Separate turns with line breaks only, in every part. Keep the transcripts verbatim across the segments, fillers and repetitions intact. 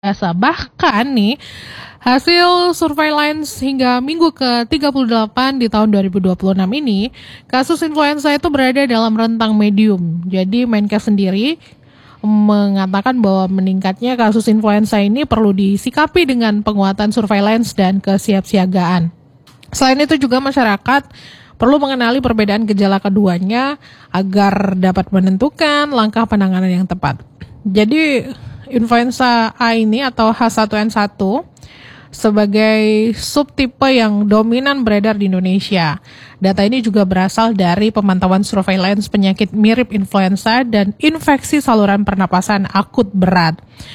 Biasa. Bahkan nih, hasil surveillance hingga minggu ke tiga puluh delapan di tahun dua ribu dua puluh enam ini, kasus influenza itu berada dalam rentang medium. Jadi Menkes sendiri mengatakan bahwa meningkatnya kasus influenza ini perlu disikapi dengan penguatan surveillance dan kesiapsiagaan. Selain itu juga masyarakat perlu mengenali perbedaan gejala keduanya agar dapat menentukan langkah penanganan yang tepat. Jadi influenza A ini atau H satu N satu sebagai subtipe yang dominan beredar di Indonesia. Data ini juga berasal dari pemantauan surveillance penyakit mirip influenza dan infeksi saluran pernapasan akut berat.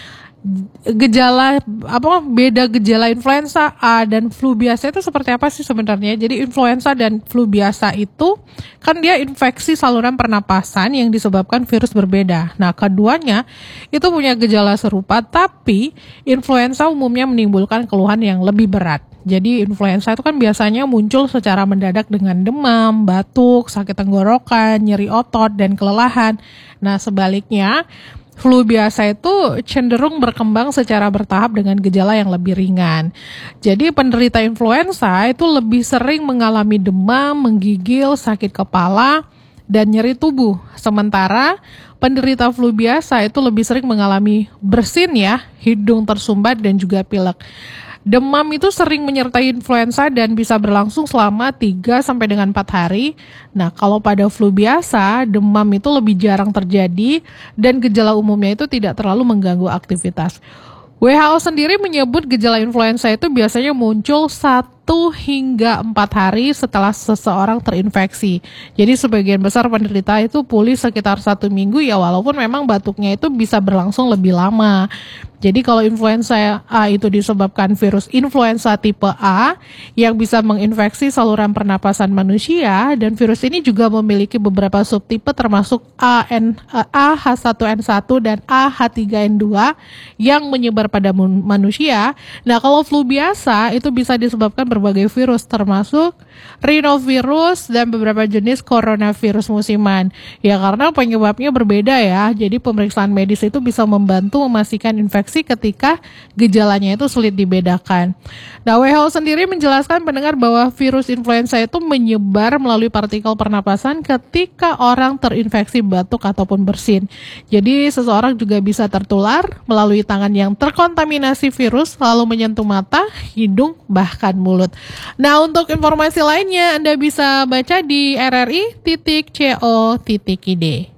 Gejala apa beda gejala influenza A dan flu biasa itu seperti apa sih sebenarnya? Jadi influenza dan flu biasa itu kan dia infeksi saluran pernapasan yang disebabkan virus berbeda. Nah, keduanya itu punya gejala serupa, tapi influenza umumnya menimbulkan keluhan yang lebih berat. Jadi influenza itu kan biasanya muncul secara mendadak dengan demam, batuk, sakit tenggorokan, nyeri otot, dan kelelahan. Nah, sebaliknya flu biasa itu cenderung berkembang secara bertahap dengan gejala yang lebih ringan. Jadi penderita influenza itu lebih sering mengalami demam, menggigil, sakit kepala, dan nyeri tubuh. Sementara penderita flu biasa itu lebih sering mengalami bersin ya, hidung tersumbat, dan juga pilek. Demam itu sering menyertai influenza dan bisa berlangsung selama tiga sampai dengan empat hari. Nah, kalau pada flu biasa, demam itu lebih jarang terjadi dan gejala umumnya itu tidak terlalu mengganggu aktivitas. W H O sendiri menyebut gejala influenza itu biasanya muncul satu hingga empat hari setelah seseorang terinfeksi. Jadi sebagian besar penderita itu pulih sekitar satu minggu ya, walaupun memang batuknya itu bisa berlangsung lebih lama. Jadi kalau influenza A itu disebabkan virus influenza tipe A yang bisa menginfeksi saluran pernapasan manusia, dan virus ini juga memiliki beberapa subtipe termasuk A H satu N satu dan A H tiga N dua yang menyebar pada manusia. Nah, kalau flu biasa itu bisa disebabkan berbagai virus termasuk rhinovirus dan beberapa jenis coronavirus musiman. Ya, karena penyebabnya berbeda ya. Jadi pemeriksaan medis itu bisa membantu memastikan infeksi ketika gejalanya itu sulit dibedakan. Nah, W H O sendiri menjelaskan pendengar bahwa virus influenza itu menyebar melalui partikel pernapasan ketika orang terinfeksi batuk ataupun bersin. Jadi seseorang juga bisa tertular melalui tangan yang terkontaminasi virus lalu menyentuh mata, hidung, bahkan mulut. Nah, untuk informasi lainnya Anda bisa baca di r r i titik co titik i d.